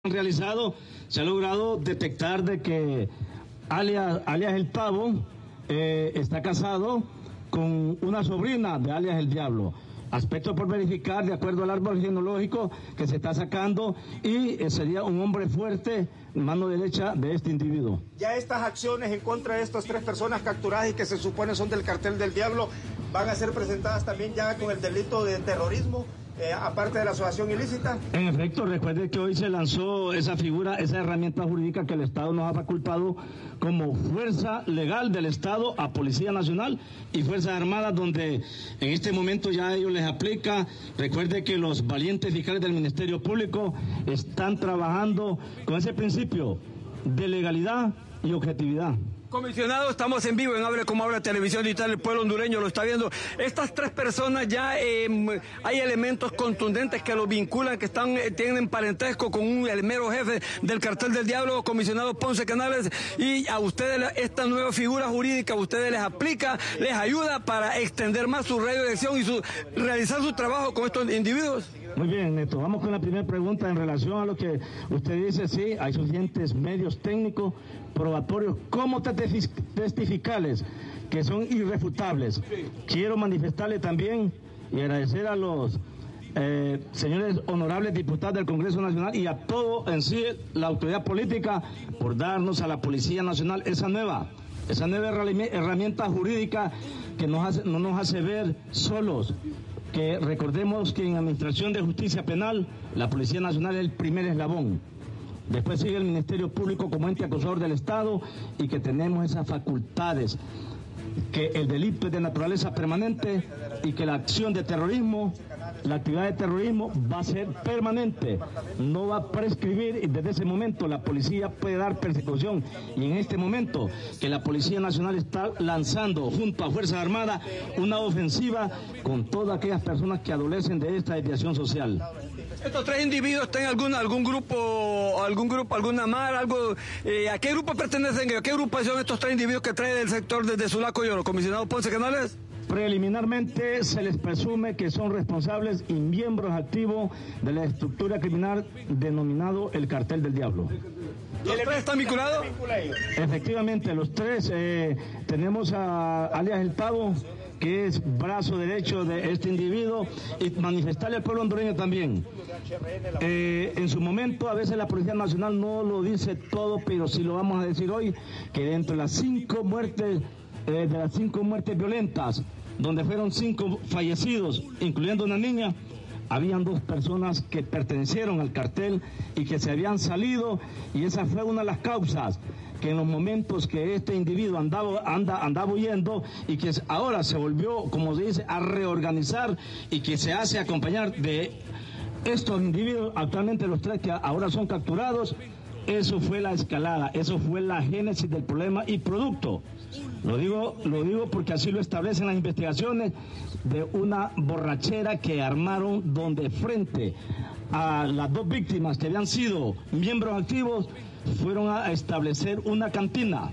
realizado, se ha logrado detectar de que alias El Pavo está casado con una sobrina de alias El Diablo. Aspecto por verificar de acuerdo al árbol genealógico que se está sacando y sería un hombre fuerte, mano derecha de este individuo. Ya estas acciones en contra de estas tres personas capturadas y que se supone son del cartel del Diablo van a ser presentadas también ya con el delito de terrorismo. Aparte de la asociación ilícita. En efecto, recuerde que hoy se lanzó esa figura, esa herramienta jurídica que el Estado nos ha facultado como fuerza legal del Estado a Policía Nacional y Fuerzas Armadas, donde en este momento ya ellos les aplica. Recuerde que los valientes fiscales del Ministerio Público están trabajando con ese principio de legalidad y objetividad. Comisionado, estamos en vivo en Hable Como Habla Televisión Digital, el pueblo hondureño lo está viendo. Estas tres personas ya hay elementos contundentes que los vinculan, que tienen parentesco con el mero jefe del cartel del Diablo, comisionado Ponce Canales, y a ustedes esta nueva figura jurídica, a ustedes les aplica, les ayuda para extender más su radio de acción y realizar su trabajo con estos individuos. Muy bien, Neto, vamos con la primera pregunta en relación a lo que usted dice. Sí, hay suficientes medios técnicos, probatorios, como testificales, que son irrefutables. Quiero manifestarle también y agradecer a los señores honorables diputados del Congreso Nacional y a todo en sí la autoridad política por darnos a la Policía Nacional esa nueva herramienta jurídica que no nos hace ver solos. Que recordemos que en Administración de Justicia Penal la Policía Nacional es el primer eslabón. Después sigue el Ministerio Público como ente acusador del Estado y que tenemos esas facultades, que el delito es de naturaleza permanente y que la acción de terrorismo, la actividad de terrorismo va a ser permanente, no va a prescribir y desde ese momento la policía puede dar persecución. Y en este momento que la Policía Nacional está lanzando junto a Fuerzas Armadas una ofensiva con todas aquellas personas que adolecen de esta desviación social. ¿Estos tres individuos están en algún grupo, alguna mar, algo? ¿A qué grupo pertenecen? ¿A qué agrupación estos tres individuos que traen del sector desde Sulaco y Oro? ¿Comisionado Ponce Canales? Preliminarmente se les presume que son responsables y miembros activos de la estructura criminal denominado el Cartel del Diablo. ¿Los tres están vinculados? Efectivamente, los tres. Tenemos a alias El Pavo, que es brazo derecho de este individuo, y manifestarle al pueblo hondureño también. En su momento, a veces la Policía Nacional no lo dice todo, pero sí lo vamos a decir hoy, que dentro de las 5 muertes, violentas, donde fueron 5 fallecidos, incluyendo una niña, habían 2 personas que pertenecieron al cartel y que se habían salido, y esa fue una de las causas que en los momentos que este individuo andaba huyendo y que ahora se volvió, como se dice, a reorganizar y que se hace acompañar de estos individuos, actualmente los 3 que ahora son capturados. Eso fue la escalada, eso fue la génesis del problema y producto. Lo digo porque así lo establecen las investigaciones de una borrachera que armaron donde frente a las 2 víctimas que habían sido miembros activos fueron a establecer una cantina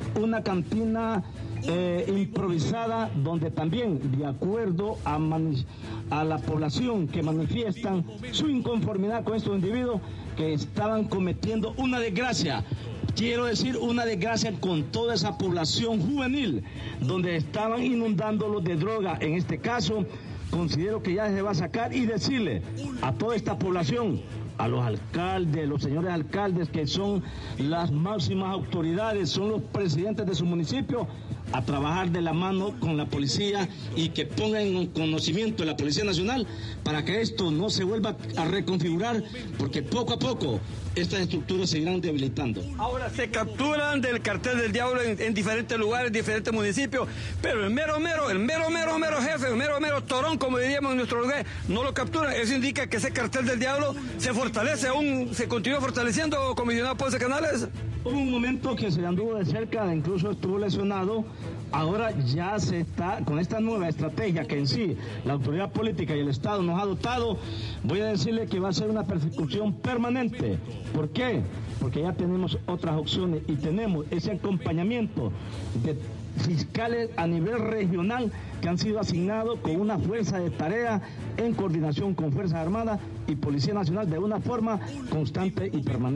improvisada, donde también, de acuerdo a la población que manifiestan su inconformidad con estos individuos que estaban cometiendo una desgracia. Quiero decir, una desgracia con toda esa población juvenil, donde estaban inundándolos de droga. En este caso, considero que ya se va a sacar y decirle a toda esta población, a los alcaldes, los señores alcaldes, que son las máximas autoridades, son los presidentes de su municipio, a trabajar de la mano con la policía y que pongan en conocimiento de la Policía Nacional para que esto no se vuelva a reconfigurar, porque poco a poco estas estructuras se irán debilitando. Ahora se capturan del cartel del Diablo en diferentes lugares, en diferentes municipios, pero el mero jefe, el mero torón, como diríamos en nuestro lugar, no lo capturan. Eso indica que ese cartel del Diablo se fortalece, aún se continúa fortaleciendo, comisionado Ponce Canales. Hubo un momento que se anduvo de cerca, incluso estuvo lesionado. Ahora ya se está, con esta nueva estrategia que en sí la autoridad política y el Estado nos ha dotado, voy a decirle que va a ser una persecución permanente. ¿Por qué? Porque ya tenemos otras opciones y tenemos ese acompañamiento de fiscales a nivel regional que han sido asignados con una fuerza de tarea en coordinación con Fuerzas Armadas y Policía Nacional de una forma constante y permanente.